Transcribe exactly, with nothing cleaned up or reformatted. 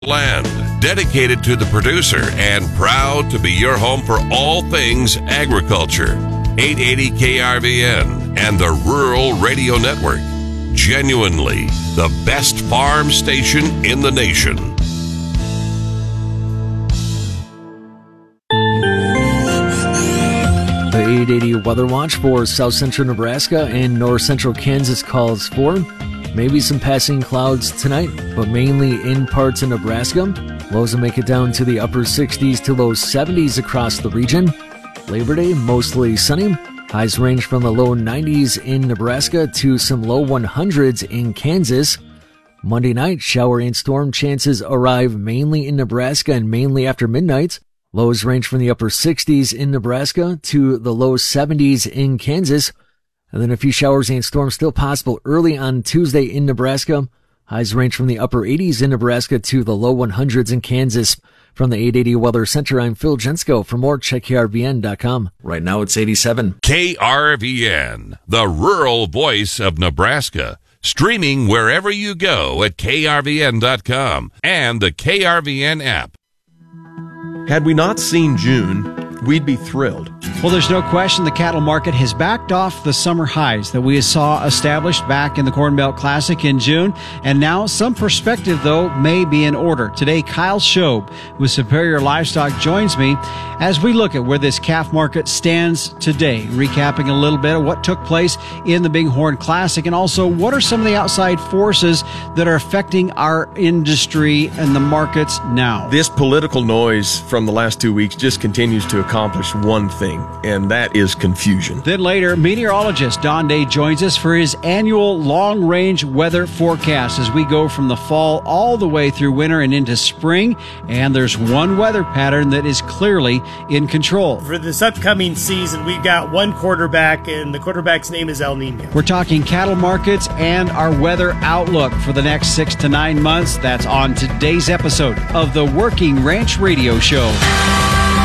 Land, dedicated to the producer and proud to be your home for all things agriculture. eight eighty K R V N and the Rural Radio Network. Genuinely the best farm station in the nation. The eight eighty Weather Watch for south central Nebraska and north central Kansas calls for maybe some passing clouds tonight, but mainly in parts of Nebraska. Lows will make it down to the upper sixties to low seventies across the region. Labor Day, mostly sunny. Highs range from the low nineties in Nebraska to some low hundreds in Kansas. Monday night, shower and storm chances arrive mainly in Nebraska and mainly after midnight. Lows range from the upper sixties in Nebraska to the low seventies in Kansas. And then a few showers and storms still possible early on Tuesday in Nebraska. Highs range from the upper eighties in Nebraska to the low hundreds in Kansas. From the eight eighty Weather Center, I'm Phil Jensko. For more, check K R V N dot com. Right now it's eighty-seven. K R V N, the rural voice of Nebraska. Streaming wherever you go at K R V N dot com and the K R V N app. Had we not seen June, we'd be thrilled. Well, there's no question the cattle market has backed off the summer highs that we saw established back in the Corn Belt Classic in June. And now some perspective, though, may be in order. Today, Kyle Shobe with Superior Livestock joins me as we look at where this calf market stands today, recapping a little bit of what took place in the Bighorn Classic and also what are some of the outside forces that are affecting our industry and the markets now. This political noise from the last two weeks just continues to accomplish one thing, and that is confusion. Then later, meteorologist Don Day joins us for his annual long-range weather forecast as we go from the fall all the way through winter and into spring. And there's one weather pattern that is clearly in control. For this upcoming season, we've got one quarterback, and the quarterback's name is El Nino. We're talking cattle markets and our weather outlook for the next six to nine months. That's on today's episode of the Working Ranch Radio Show.